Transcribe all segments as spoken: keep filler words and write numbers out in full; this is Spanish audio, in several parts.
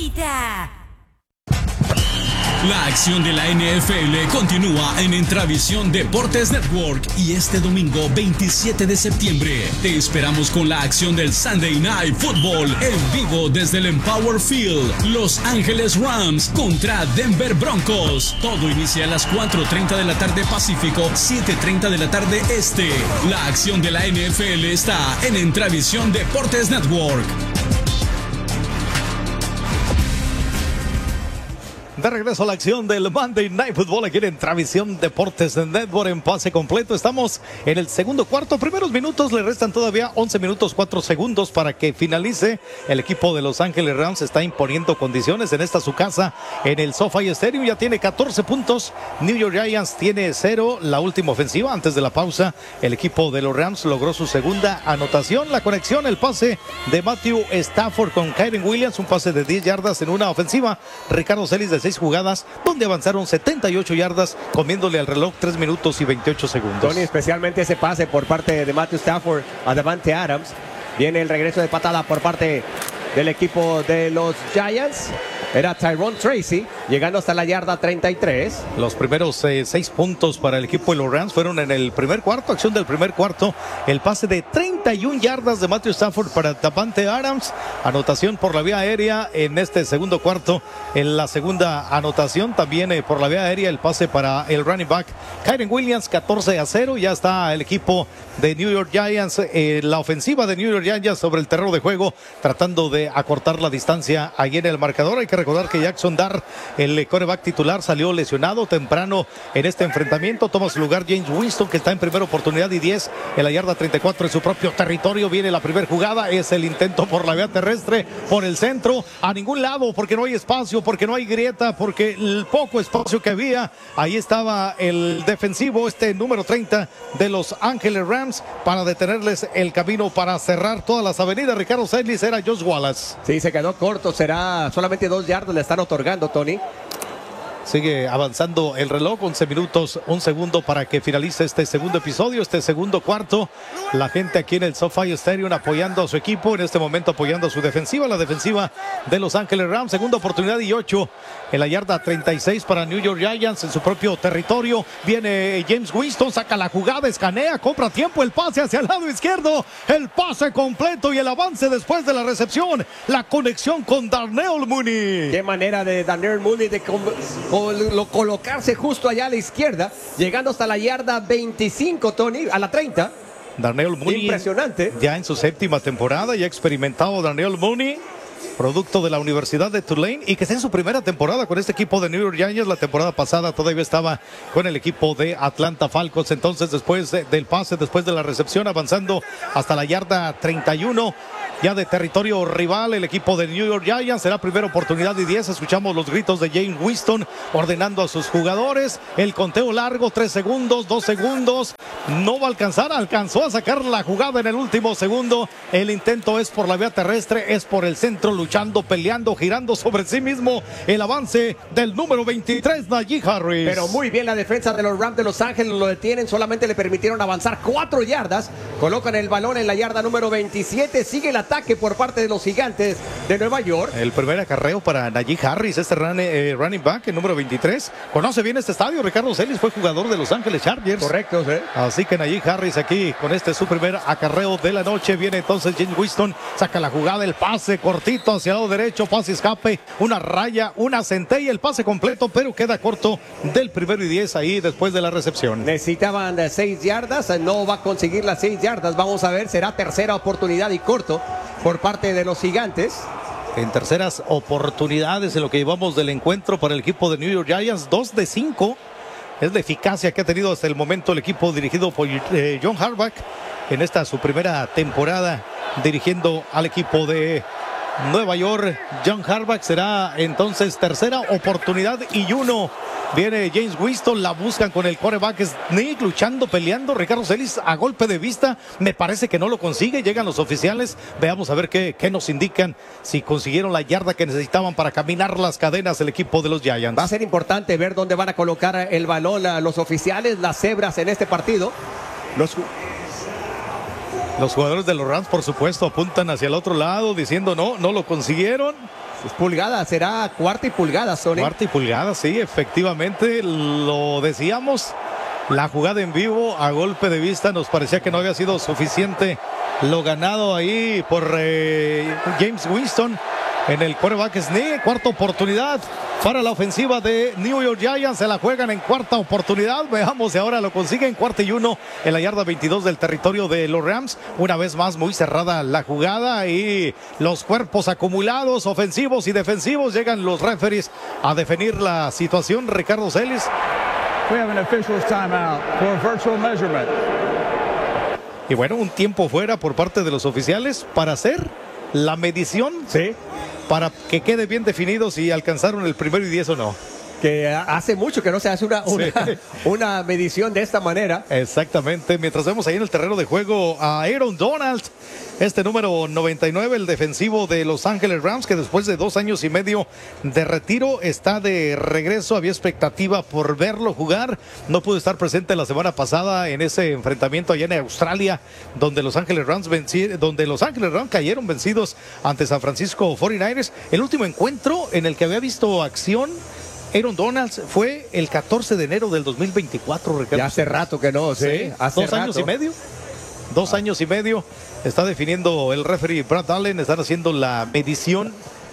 favorita. La acción de la N F L continúa en Entravisión Deportes Network y este domingo veintisiete de septiembre te esperamos con la acción del Sunday Night Football en vivo desde el Empower Field. Los Ángeles Rams contra Denver Broncos. Todo inicia a las cuatro treinta de la tarde Pacífico, siete treinta de la tarde Este. La acción de la N F L está en Entravisión Deportes Network. De regreso a la acción del Monday Night Football aquí en Entravisión Deportes Network en pase completo. Estamos en el segundo cuarto, primeros minutos, le restan todavía once minutos, cuatro segundos para que finalice. El equipo de Los Ángeles Rams está imponiendo condiciones en esta su casa, en el SoFi Stadium. Ya tiene catorce puntos, New York Giants tiene cero. La última ofensiva, antes de la pausa, el equipo de los Rams logró su segunda anotación. La conexión, el pase de Matthew Stafford con Kyren Williams, un pase de diez yardas en una ofensiva. Ricardo Celis de seis jugadas, donde avanzaron setenta y ocho yardas, comiéndole al reloj tres minutos y veintiocho segundos. Tony, especialmente ese pase por parte de Matthew Stafford a Davante Adams. Viene el regreso de patada por parte del equipo de los Giants. Era Tyrone Tracy, llegando hasta la yarda treinta y tres. Los primeros eh, seis puntos para el equipo de los Rams fueron en el primer cuarto, acción del primer cuarto. El pase de treinta y una yardas de Matthew Stafford para Davante Adams. Anotación por la vía aérea en este segundo cuarto. En la segunda anotación también eh, por la vía aérea el pase para el running back Kyren Williams, catorce a cero. Ya está el equipo de New York Giants, eh, la ofensiva de New York Giants sobre el terreno de juego, tratando de acortar la distancia ahí en el marcador. Hay que recordar que Jackson Dart, el quarterback titular, salió lesionado temprano en este enfrentamiento. Toma su lugar James Winston, que está en primera oportunidad y diez en la yarda treinta y cuatro en su propio territorio. Viene la primera jugada, es el intento por la vía terrestre, por el centro, a ningún lado, porque no hay espacio, porque no hay grieta, porque el poco espacio que había, ahí estaba el defensivo, este número treinta de Los Ángeles Rams, para detenerles el camino, para cerrar todas las avenidas. Ricardo Celis, era Josh Wallace. Sí, se quedó corto, será solamente dos yardas le están otorgando, Tony. Sigue avanzando el reloj, once minutos, un segundo para que finalice este segundo episodio, este segundo cuarto. La gente aquí en el SoFi Stadium apoyando a su equipo, en este momento apoyando a su defensiva, la defensiva de Los Ángeles Rams. Segunda oportunidad y ocho en la yarda treinta y seis para New York Giants en su propio territorio. Viene James Winston, saca la jugada, escanea, compra tiempo, el pase hacia el lado izquierdo, el pase completo y el avance después de la recepción. La conexión con Darnell Mooney. Qué manera de Darnell Mooney de com- Lo, colocarse justo allá a la izquierda, llegando hasta la yarda veinticinco, Tony, a la treinta. Darnell Mooney, impresionante. Ya en su séptima temporada, ya experimentado Darnell Mooney, producto de la Universidad de Tulane, y que está en su primera temporada con este equipo de New York Giants. La temporada pasada todavía estaba con el equipo de Atlanta Falcons. Entonces, después de, del pase, después de la recepción, avanzando hasta la yarda treinta y uno, ya de territorio rival, el equipo de New York Giants. Será primera oportunidad y diez. Escuchamos los gritos de James Winston ordenando a sus jugadores. El conteo largo, tres segundos, dos segundos. No va a alcanzar, alcanzó a sacar la jugada en el último segundo. El intento es por la vía terrestre, es por el centro, luchando, peleando, girando sobre sí mismo. El avance del número veintitrés, Najee Harris. Pero muy bien la defensa de los Rams de Los Ángeles, lo detienen, solamente le permitieron avanzar cuatro yardas. Colocan el balón en la yarda número veintisiete. Sigue el ataque por parte de los Gigantes de Nueva York. El primer acarreo para Najee Harris, este run, eh, running back, el número veintitrés. Conoce bien este estadio. Ricardo Celis fue jugador de Los Ángeles Chargers. Correcto, sí. Así que Najee Harris aquí con este su primer acarreo de la noche. Viene entonces James Winston, saca la jugada, el pase cortito hacia el lado derecho, pase escape, una raya, una centella, el pase completo, pero queda corto del primero y diez ahí después de la recepción. Necesitaban seis yardas, no va a conseguir las seis yardas. Vamos a ver, será tercera oportunidad y corto por parte de los Gigantes. En terceras oportunidades en lo que llevamos del encuentro para el equipo de New York Giants, dos de cinco. Es la eficacia que ha tenido hasta el momento el equipo dirigido por eh, John Harbaugh en esta su primera temporada dirigiendo al equipo de Nueva York. John Harbaugh. Será entonces tercera oportunidad y uno. Viene James Winston, la buscan con el quarterback sneak, luchando, peleando. Ricardo Celis a golpe de vista, me parece que no lo consigue. Llegan los oficiales, veamos a ver qué, qué nos indican, si consiguieron la yarda que necesitaban para caminar las cadenas el equipo de los Giants. Va a ser importante ver dónde van a colocar el balón a los oficiales, las cebras en este partido. Los Los jugadores de los Rams, por supuesto, apuntan hacia el otro lado diciendo no, no lo consiguieron. Pulgada, será cuarta y pulgada, Sony. Cuarta y pulgada, sí, efectivamente, lo decíamos. La jugada en vivo, a golpe de vista, nos parecía que no había sido suficiente lo ganado ahí por eh, James Winston en el quarterback sneak. Cuarta oportunidad para la ofensiva de New York Giants. Se la juegan en cuarta oportunidad. Veamos si ahora lo consiguen. Cuarta y uno en la yarda veintidós del territorio de los Rams. Una vez más muy cerrada la jugada y los cuerpos acumulados, ofensivos y defensivos. Llegan los referees a definir la situación. Ricardo Celis. We have an official's timeout for a virtual measurement. Y bueno, un tiempo fuera por parte de los oficiales para hacer la medición. Sí. Para que quede bien definido si alcanzaron el primero y diez o no. Que hace mucho que no se hace una, una, sí. una medición de esta manera. Exactamente. Mientras vemos ahí en el terreno de juego a Aaron Donald, este número noventa y nueve, el defensivo de Los Ángeles Rams, que después de dos años y medio de retiro está de regreso. Había expectativa por verlo jugar. No pudo estar presente la semana pasada en ese enfrentamiento allá en Australia, donde Los Ángeles Rams venci- donde Los Ángeles Rams cayeron vencidos ante San Francisco cuarenta y nueve ers. El último encuentro en el que había visto acción Aaron Donald fue el catorce de enero del dos mil veinticuatro, Ricardo. Ya hace rato que no, sí. sí Hace dos rato. años y medio. Dos ah. años y medio. Está definiendo el referee Brad Allen. Están haciendo la medición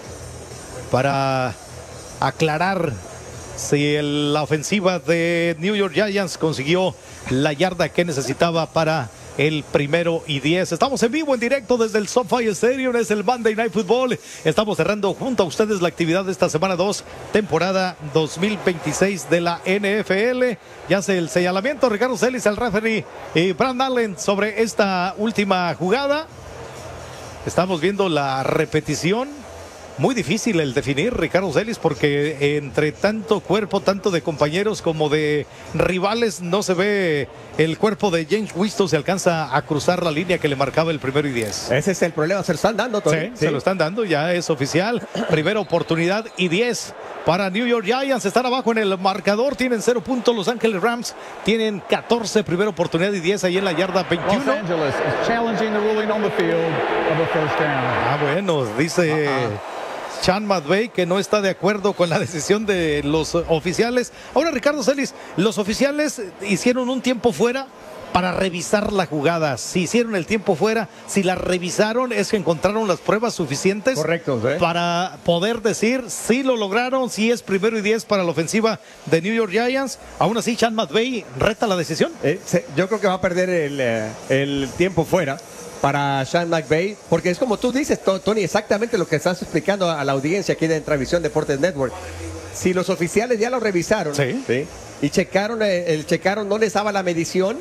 para aclarar si el, la ofensiva de New York Giants consiguió la yarda que necesitaba para el primero y diez. Estamos en vivo, en directo desde el SoFi Stadium. Es el Monday Night Football. Estamos cerrando junto a ustedes la actividad de esta semana dos, temporada dos mil veintiséis de la N F L. Ya hace el señalamiento Ricardo Celis, el referee, y Brad Allen sobre esta última jugada. Estamos viendo la repetición. Muy difícil el definir, Ricardo Celis, porque entre tanto cuerpo, tanto de compañeros como de rivales, no se ve el cuerpo de James Winston. Se alcanza a cruzar la línea que le marcaba el primero y diez. Ese es el problema, se lo están dando, Tony. Sí, sí, se lo están dando, ya es oficial. Primera oportunidad y diez para New York Giants. Están abajo en el marcador, tienen cero puntos. Los Ángeles Rams tienen catorce, primera oportunidad y diez ahí en la yarda veintiuno. Los Angeles is challenging the ruling on the field of a first down. Ah, bueno, dice uh-huh. Sean McVay que no está de acuerdo con la decisión de los oficiales. Ahora, Ricardo Celis, los oficiales hicieron un tiempo fuera para revisar la jugada. Si hicieron el tiempo fuera, si la revisaron, es que encontraron las pruebas suficientes. Correcto, ¿eh? Para poder decir si lo lograron, si es primero y diez para la ofensiva de New York Giants. Aún así, Sean McVay reta la decisión. Eh, se, yo creo que va a perder el, eh, el tiempo fuera para Sean McVay, porque es como tú dices, Tony, exactamente lo que estás explicando a la audiencia aquí de Entravisión Deportes Network. Si los oficiales ya lo revisaron, sí. ¿sí? y checaron, el checaron, no les daba la medición,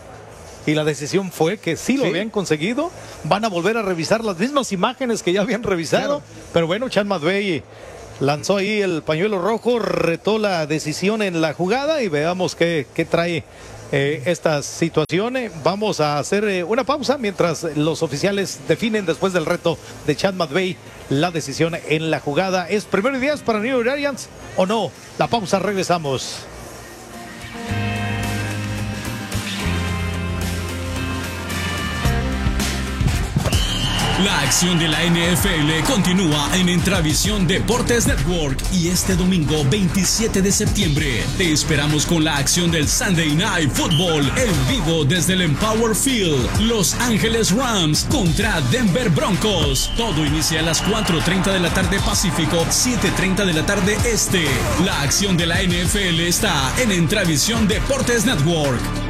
y la decisión fue que sí lo ¿Sí? habían conseguido. Van a volver a revisar las mismas imágenes que ya habían revisado. Claro. Pero bueno, Sean McVay lanzó ahí el pañuelo rojo, retó la decisión en la jugada y veamos qué, qué trae eh, estas situaciones. Vamos a hacer eh, una pausa mientras los oficiales definen después del reto de Sean McVay la decisión en la jugada. ¿Es primero y diez para New York Giants o no? La pausa, regresamos. La acción de la N F L continúa en Entravisión Deportes Network y este domingo veintisiete de septiembre te esperamos con la acción del Sunday Night Football en vivo desde el Empower Field. Los Ángeles Rams contra Denver Broncos. Todo inicia a las cuatro treinta de la tarde Pacífico, siete treinta de la tarde Este. La acción de la N F L está en Entravisión Deportes Network.